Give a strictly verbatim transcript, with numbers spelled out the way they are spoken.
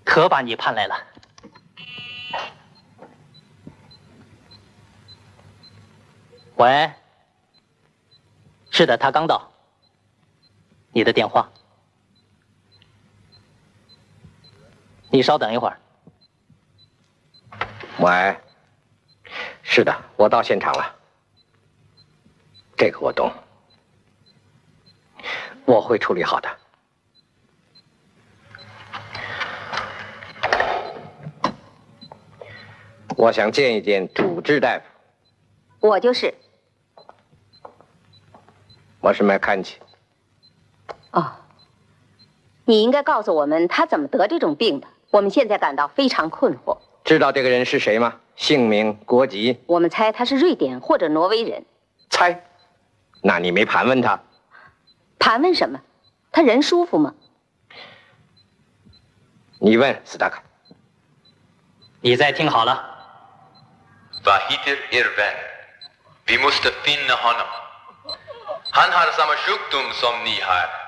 可把你盼来了。喂，是的，他刚到。你的电话。你稍等一会儿。 喂，是的，我到现场了。这个我懂，我会处理好的。我想见一见主治大夫。 我就是。 我是麦看齐。 哦，你应该告诉我们他怎么得这种病的。我们现在感到非常困惑。 知道这个人是谁吗？姓名、国籍？ 我们猜他是瑞典或者挪威人。 猜？那你没盘问他？ 盘问什么？他人舒服吗？ 你问斯达克。 你再听好了。 Vad heter er vän? Vi måste finna honom. Han har samma sjukdom som ni har.